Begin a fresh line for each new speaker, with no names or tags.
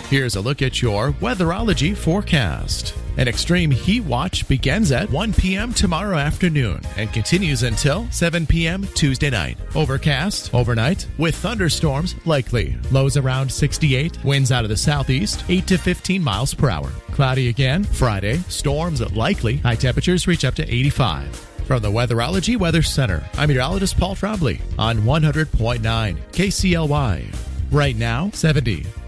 Here's a look at your weatherology forecast. An extreme heat watch begins at 1 p.m. tomorrow afternoon and continues until 7 p.m. Tuesday night. Overcast overnight with thunderstorms likely. Lows around 68, winds out of the southeast, 8 to 15 miles per hour. Cloudy again Friday, storms likely. High temperatures reach up to 85. From the Weatherology Weather Center, I'm meteorologist Paul Trombley on 100.9 KCLY. Right now, 70.